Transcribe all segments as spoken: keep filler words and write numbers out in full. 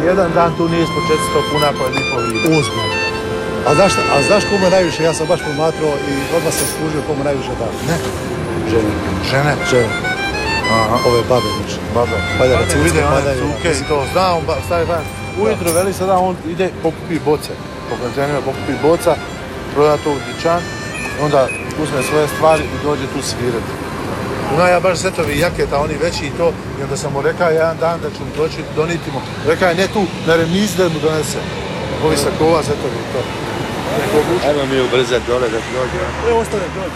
jedan dan tu nije ispod četiristo kuna pa je lipo vino. Uzmano. A znaš, a znaš kome najviše, ja sam baš promatrao i odmah sam skužio kome najviše da. Ne. Žene. Žene? Žene. Aha. Ove babe više. Babe. Padaju na Kad curice, vide one padaju. cuke i to, znam, stavi van. Ujutro veli sada on ide pokupi boce. Po kontejnerima pokupi boca, proda to u dućan, onda uzme svoje stvari i dođe tu svirati. Ima ja baš setovi jaketa, oni veći i to, i onda sam mu rekao jedan dan da ću mu doći, doniti mu. Rekao je ne tu, na remiz da mu donese. Ovi sakova setovi i to. Ajmo mi ubrzati dole da dođe. Evo ostane, dođe.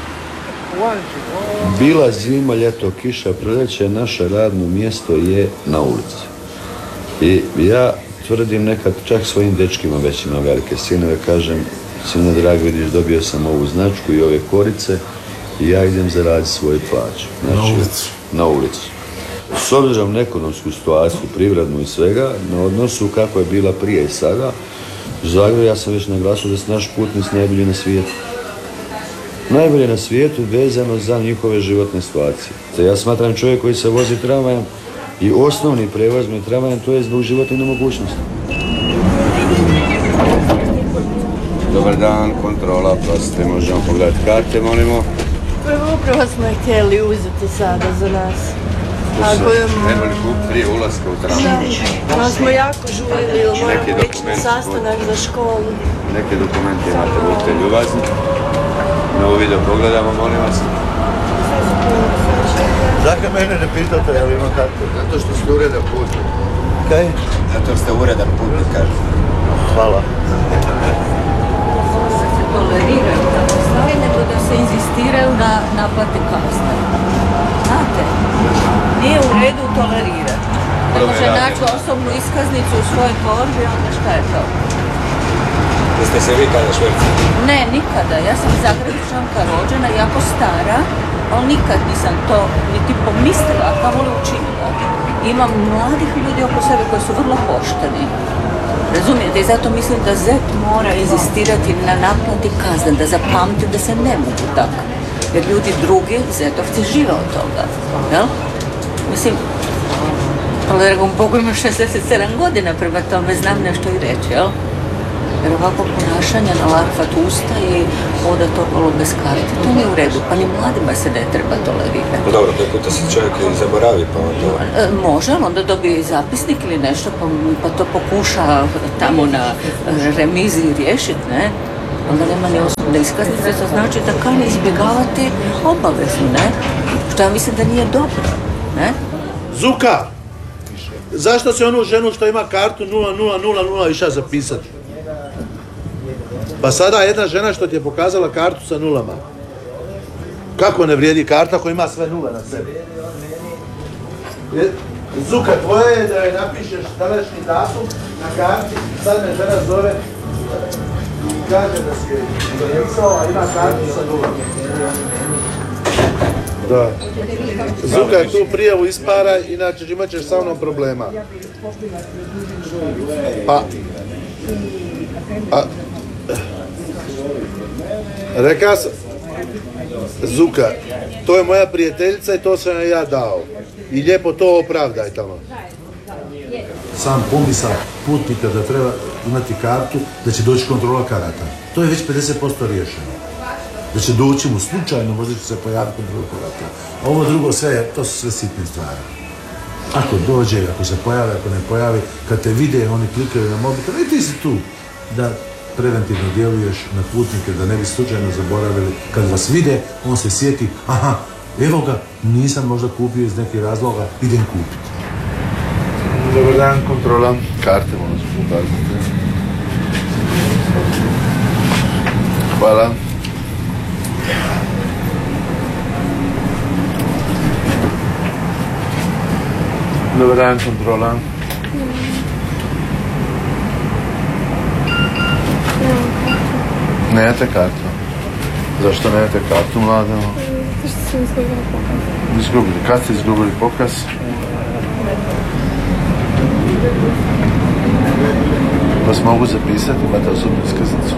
Bila zima, ljeto, kiša, proljeće, naše radno mjesto je na ulici. I ja tvrdim nekad čak svojim dečkima većima velike sinove, kažem, sine drag, vidiš, dobio sam ovu značku i ove korice i ja idem zaraditi svoju plaću. Znači, na ulicu. Na ulicu. S obzirom na ekonomsku situaciju, privrednu i svega, na odnosu kako je bila prije i sada, u Zagrebu ja sam već naglasio da su naši putnici najbolji na svijetu. Najbolje na svijetu vezano za njihove životne situacije. Te ja smatram čovjek koji se vozi tramvajem i osnovni prevoz me tramvajem, to je zbog životne nemogućnosti. Dobar dan, kontrola, prostite, možemo pogledati karte, molimo. Upravo smo je htjeli uzeti sada za nas. Ako je... Trebali kupiti prije ulaska u tramvaj. Da, smo jako žurili, ili moramo ići na sastanak za školu. Neke dokumente imate, budite ljubazni. Na ovu video pogledamo, molim vas. Zakaj mene ne pitate, ja imam kartu? Zato što ste uredan putnik. Kaj? Zato što ste uredan putnik, kažu. Hvala. Se toleriraju tako stvari, nego da se inzistiraju na naplati kazne. Znate, nije u redu tolerirati. Ne može naći osobnu iskaznicu u svojoj torbi, onda šta je to? Jeste se vi kada šverci? Ne, nikada. Ja sam Zagrepčanka rođena, jako stara, ali nikad nisam to niti pomislila, a kamoli učinila. Imam mladih ljudi oko sebe koji su vrlo pošteni. Razumijete? I zato mislim da zet mora inzistirati na naplati kazne, da zapamti da se ne mogu tako. Jer ljudi drugi, zetovci, žive od toga. Jel? Mislim, ali dragom Bogu ima šezdeset sedam godina, prema tome znam nešto i reći, jel? Jer ovako ponašanje na lakvat usta i oda topalo bez karte, to nije u redu, pa ni mladima se ne treba tolerirati. Dobro, koji puta se čovjek i zaboravi, pa onda... E, može, onda dobije zapisnik ili nešto, pa, pa to pokuša tamo na remizi riješiti, ne? Onda nema ni osobne iskaznice, to znači da kani izbjegavati obavezno, ne? Što ja mislim da nije dobro, ne? Zuka! Zašto se onu ženu što ima kartu nula nula nula nula išla zapisati? Pa sada jedna žena što ti je pokazala kartu sa nulama. Kako ne vrijedi karta koja ima sve nule na sebi? Zuka, tvoje je da je napišeš današnji datum na karti, sad me žena zove i kaže da si je zapisao, a ima kartu sa nulama. Da. Zuka, tu prijavu isparaj, inače imat ćeš sa mnom problema. Pa... A, Reka sam, Zuka, to je moja prijateljica i to sam joj ja dao. I lijepo to opravdaj tamo. Sam pomisao putnika da treba imati kartu, da će doći kontrola karata. To je već pedeset posto riješeno. Da će doći mu slučajno, možda će se pojaviti kontrola karata. Ovo drugo sve, to su sve sitne stvari. Ako dođe, ako se pojavi, ako ne pojavi, kad te vide, oni klikaju na mobitel, i ti si tu da preventivno djeluješ na putnike, da ne bi slučajno zaboravili. Kad vas vide, on se sjeti, aha, evo ga, nisam možda kupio iz nekih razloga, idem kupiti. Dobar dan, kontrola. Karte moram se pokazati. Hvala. Dobar dan, kontrola. Nemate kartu. Zašto nemate kartu, mlada? Zašto sam izgubila pokaz? Izgubili. Kad ste izgubili pokaz? Vas mogu zapisati? Imate osobnu iskaznicu?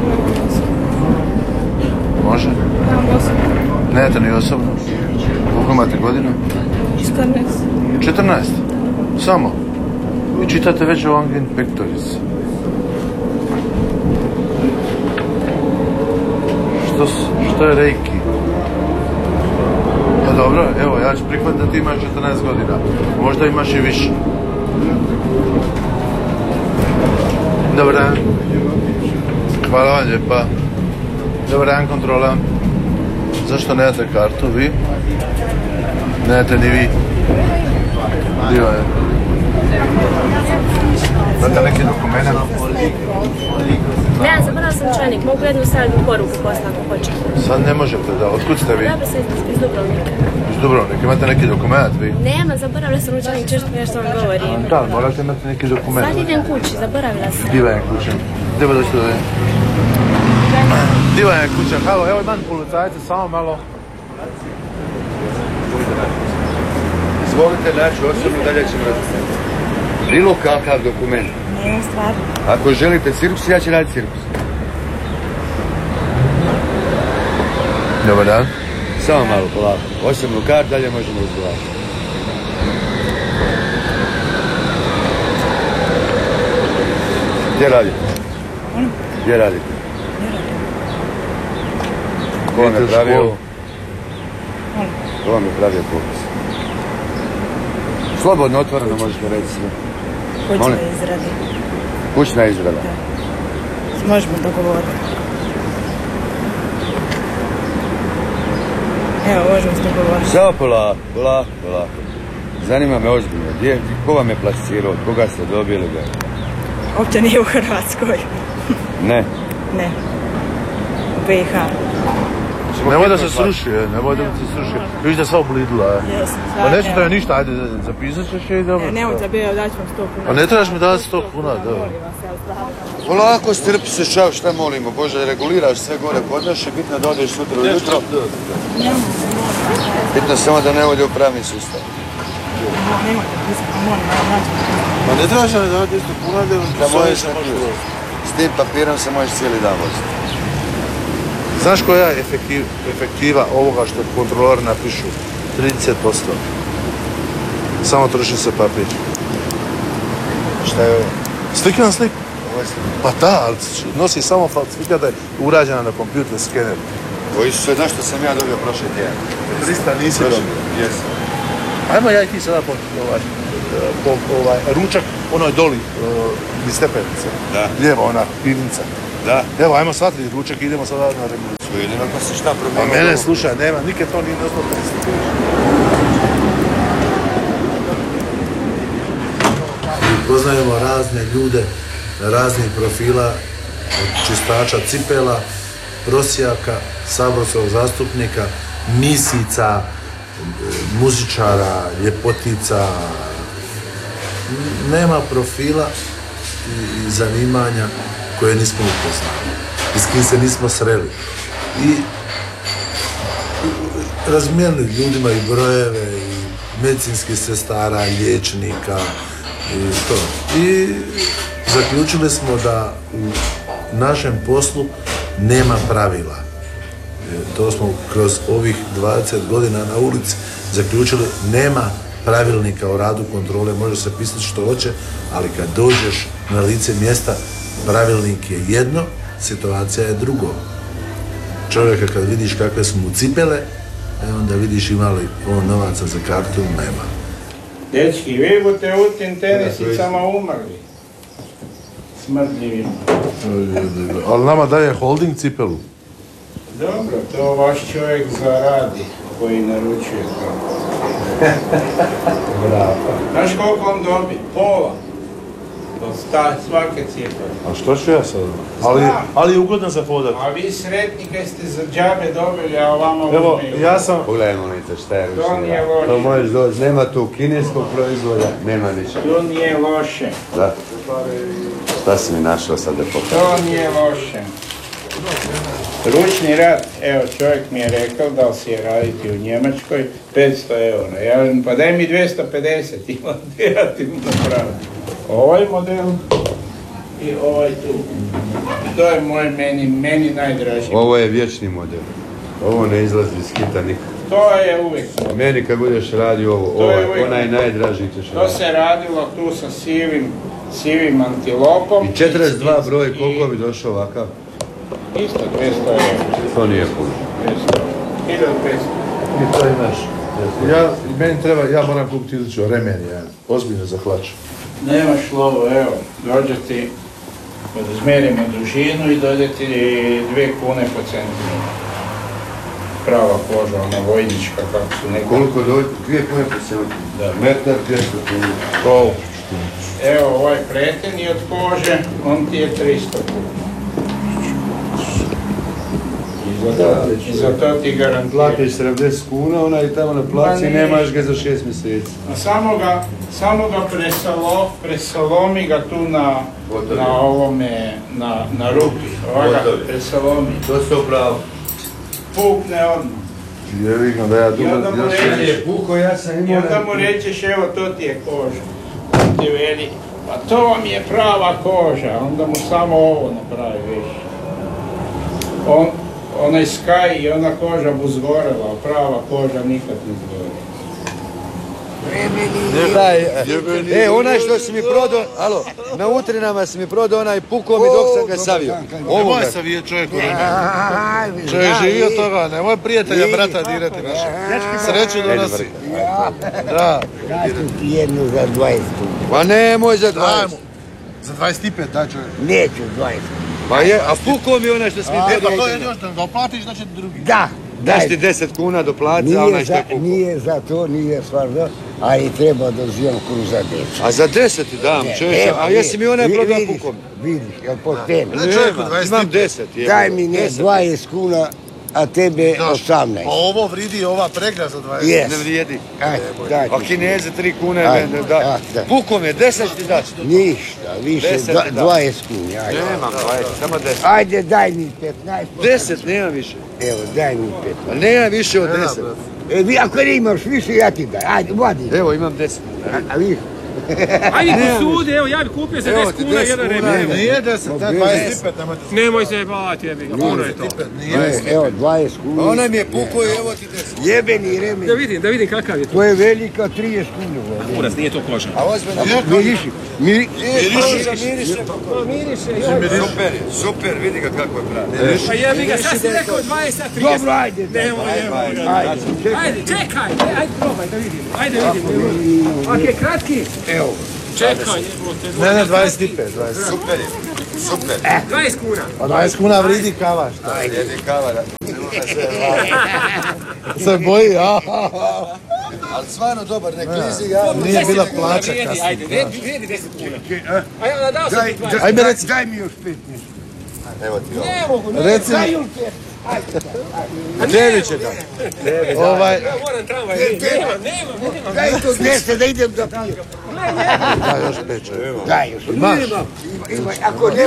Može? Nemam osobnu. Nemate ni osobnu? Koliko imate godina? četrnaest. četrnaest? Samo? Vi čitate već o Angin Pectoris. Što, što je Reiki? Pa dobro, evo, ja ću prihvatiti da ti imaš četrnaest godina. Možda imaš i više. Dobar dan. Hvala vam lijepa. Dobar dan, kontrola. Zašto nemate kartu, vi? Nemate ni vi. Diva je. Znate neki dokument? Ne, zaboravila sam čajnik, mogu jednu savjetnu poruku poslati ako hoćete. Sad ne možete, da. Otkud ste vi? Dobro se iz Dubrovnika. Iz Dubrovnika, imate neki dokument vi? Nema, zaboravila sam u čajnik, često mi što vam govorim. Da, morate imati neki dokument. Sad idem kući, zaboravila sam. Diva je kuća. Gdje doći da je? Diva je kuća, halo, evo imam policajce, samo malo. Izvolite naći osobno, dalje ćemo razmisliti. Bilo kakav dokument. Ne, stvarno. Ako želite cirkus, ja ću raditi cirkus. Dobar dan. Samo malo, polako. Osobnu kartu, dalje možemo razgovarati. Gdje radite? Gdje radite? Ko vam je pravio? Ko vam je pravio popis? Slobodno, otvoreno možete reći sve. Kućna izrada. Kućna izrada? Da. Možemo dogovoriti. Evo, možemo se dogovoriti. Samo polako, polako, polako. Zanima me ozbiljno. Gdje, ko vam je plasirao? Od koga ste dobili ga? Uopće nije u Hrvatskoj. Ne. Ne. U B i H. Nemoj da se sruši, nemoj da se sruši. Viš da se oblidila. Jesam. Pa neću to je ništa, ajde, zapisat ćeš je i dobro. Ne, nemoj za bio, daći vam sto kuna. Pa ne trebaš mi dati sto kuna, dobro. Polako, strpi se, čao, šta molimo? Bože, reguliraš sve gore kod naše, bitno da odeš sutra ujutro. Bitno samo da ne ode u pravni sustav. Nemojte pisati, pa molim, naći. Pa ne trebaš mi dati sto kuna, da možeš s tim papirom se možeš cijeli dan voziti. Znaš koja je efektiv, efektiva ovoga što kontrolori napišu? trideset posto. Samo troši se papir. Šta je ovo? Slika na sliku. Ovo je slika. Pa da, ali nosi samo falsifikata urađena na kompjuter skener. Ovo su sve, znaš što sam ja dobio prošle tjedan? trista nisi dobio. Jesam. Ajmo ja i ti sada po, ovaj, po ovaj, ručak, onoj doli, uh, iz stepenice. Da. Lijevo, ona pivnica. Da. Evo, ajmo shvatiti ručak, idemo sada na revoluciju. Vidim ako se šta Pa promijenilo. mene, slušaj, nema, nikad to nije dostao tristo. Poznajemo razne ljude, raznih profila, od čistača cipela, prosjaka, saborskog zastupnika, misica, muzičara, ljepotica. Nema profila i, i zanimanja koje nismo upoznali i s kim se nismo sreli. I razmijenili ljudima i brojeve, i medicinskih sestara, liječnika i to. I zaključili smo da u našem poslu nema pravila. To smo kroz ovih dvadeset godina na ulici zaključili, nema pravilnika o radu kontrole, može se pisati što hoće, ali kad dođeš na lice mjesta, pravilnik je jedno, situacija je drugo. Čovjeka kad vidiš kakve su mu cipele, onda vidiš ima li on novaca za kartu, nema. Dečki, vi budete u tim tenisicama umrli. Smrdljivima. Ali nama daje holding cipelu. Dobro, to vaš čovjek zaradi koji naručuje to. Bravo. Znaš koliko on dobi? Pola. Od sta, svake cipele. A što ću ja sad? Ali, ali je ugodno za hodati. A vi sretnike ste za džabe dobili, a ovamo Evo, uzmeju. ja sam... Pogledajmo li to šta je ručni To nije rad. loše. To možeš doći, nema tu kineskog proizvoda, nema ničega. To nije loše. Da. Šta si mi našao sad da pokažem? To nije loše. Ručni rad, evo čovjek mi je rekao da si je raditi u Njemačkoj petsto eura. Ja velim, pa daj mi dvjesto pedeset, imam kreativno napraviti. Ovaj model i ovaj tu. To je moj meni, meni najdraži. Ovo je vječni model. Ovo ne izlazi iz kita nikako. To je uvijek. Meni kad budeš radio ovo, ovaj, onaj najdraži ćeš To raditi. se radilo tu sa sivim, sivim antilopom. I četrdeset dva broj, koliko bi došao ovakav? Isto dvjesto eura. To nije puno. hiljadu petsto. I to imaš. Ja, meni treba, ja moram kupiti iduću remen, ja, ozbiljno za hlaču. Nemaš lovo, evo, dođe ti, izmerimo dužinu i dođe ti dvije kune po centimetru. Prava koža, ona vojnička, kako su neko... Koliko dođe? Dvije kune po centimetru. Da. Metar, dvjesto kuna. To. Evo, ovaj preteni od kože, on ti je tristo kuna. I za to ti garantiram. Platiš sedamdeset kuna, ona je tamo na placi i nemaš ga za šest mjeseci. A samo ga, samo ga presalo, presalomi ga tu na, na ovome, na, na rupi. Ova ga presalomi. To ste upravo. Pukne odmah. Je vidim da ja dugo... I onda mu Kad rećeš, je puko, ja sam i imao... onda mu rećeš, evo to ti je koža. On ti veli, pa to vam je prava koža. Onda mu samo ovo napravi, viš. On, onaj skaj i ona koža mu zgorela, a prava koža nikad ne zgore. Daj, e, onaj što si mi prodao, alo, na utrinama si mi prodao onaj puko mi dok sam ga savio. Nemoj savije čovjek u remen. Čovjek živi od toga, nemoj prijatelja, brata dirati naše. Sreću donosi. Da. Daj ti jednu za dvadeset kuna. Pa nemoj za dvadeset. Daj mu. Za dvadeset pet, daj čovjek. Neću dvadeset. Pa je, a puko mi onaj što si mi E, prodao. pa to je jedino što da oplatiš, znači drugi. Da. Daš ti deset kuna do placa, a onaj što je puko. Nije za to, nije stvarno, a i treba da uzimam kunu za deset. A za deset ti dam, čovječe, a jesi mi onaj prodao pukom? Vidiš, jel pošteno? Nema, imam deset. Daj mi ne dvadeset kuna, a tebe osamnaest. Pa ovo vridi ova pregra za dvadeset. Yes. Ne vrijedi. Ajde, daj A ti. Kineze tri kune, Ajde, mene, da. da, da. Pukom je, deset ti daš. Ništa, više, Deset dva- ti dam. dvadeset kuna, ajde. Nemam dvadeset, samo deset. Ajde, daj mi petnaest. Deset, nema više. Evo, daj mi petnaest. A nema više od deset. E, vi, ako ne imaš više, ja ti daj. Ajde, vadi. Evo, imam deset. A, a vi? Ajde posudi, evo ja bi kupio za deset kuna jedan remen. Nije deset, da dvadeset pet, nemojte se... Nemoj se bati, jebi ga, puno je to. Evo, evo, dvadeset kuna. Onaj mi je puko i evo ti deset. Jebeni remen. Da vidim, da vidim kakav je to. To je velika trideset kuna. Kuras, nije to koža. A ozbiljno. Miriši. Miri... Miriše, miriše. Miriše, Super, super, vidi ga kako je pravi. pa jebi ga, sad si rekao dvadeset, sad trideset. Dobro, ajde. daj. Nemoj, nemoj. Ajde, čekaj. Ajde, čekaj, ajde probaj da vidim. Ajde vidim. Ok, kratki. Evo. Čekaj, jebote. Ne, ne, dvadeset pet, dvadeset. Super je, super. dvadeset kuna. Pa dvadeset kuna vridi kava, šta? Jedi kava, da. Se boji, a? Ali stvarno dobar, ne klizi ga. Nije bila deset kuna plaća vrijedi, kasnije. Ajde, vrijedi vrijedi deset kuna. Ajde, dao sam Daj, ti dvadeset. Ajme reci. daj mi još petnaest. Evo ti ovo. Ne mogu, ne. Reci mi. Daj još Devi će da. Ovaj, Ja moram tramvaj, nema, nema, nema. Daj to deset da idem da pijem. da još pet čovjek. Daj još. Ima, ima, ako ne